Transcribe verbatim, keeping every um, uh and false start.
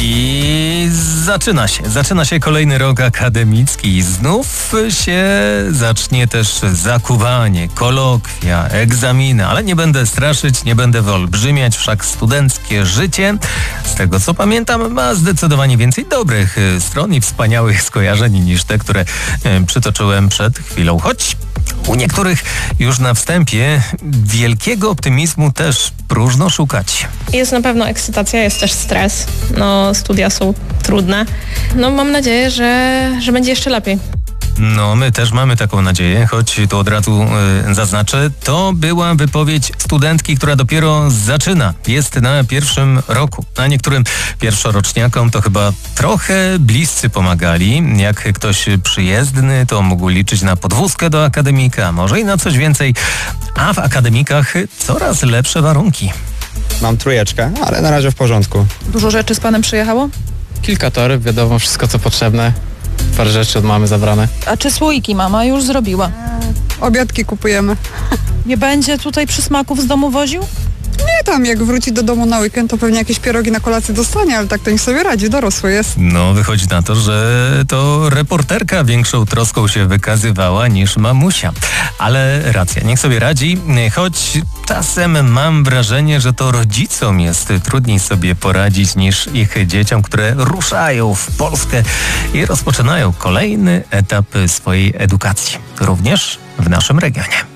I zaczyna się, zaczyna się kolejny rok akademicki i znów się zacznie też zakuwanie, kolokwia, egzaminy, ale nie będę straszyć, nie będę wyolbrzymiać, wszak studenckie życie, z tego co pamiętam, ma zdecydowanie więcej dobrych stron i wspaniałych skojarzeń niż te, które przytoczyłem przed chwilą, choć u niektórych już na wstępie wielkiego optymizmu też próżno szukać. Jest na pewno ekscytacja, jest też stres. No, studia są trudne. No, mam nadzieję, że, że będzie jeszcze lepiej. No, my też mamy taką nadzieję, choć tu od razu y, zaznaczę, to była wypowiedź studentki, która dopiero zaczyna, jest na pierwszym roku. A niektórym pierwszoroczniakom to chyba trochę bliscy pomagali. Jak ktoś przyjezdny, to mógł liczyć na podwózkę do akademika, może i na coś więcej, a w akademikach coraz lepsze warunki. Mam trójeczkę, ale na razie w porządku. Dużo rzeczy z panem przyjechało? Kilka toreb, wiadomo, wszystko co potrzebne. Parę rzeczy od mamy zabrane. A czy słoiki mama już zrobiła? Obiadki kupujemy. Nie będzie tutaj przysmaków z domu woził? Nie tam, jak wróci do domu na weekend, to pewnie jakieś pierogi na kolację dostanie, ale tak to niech sobie radzi, dorosły jest. No, wychodzi na to, że to reporterka większą troską się wykazywała niż mamusia. Ale racja, niech sobie radzi, choć czasem mam wrażenie, że to rodzicom jest trudniej sobie poradzić niż ich dzieciom, które ruszają w Polskę i rozpoczynają kolejny etap swojej edukacji, również w naszym regionie.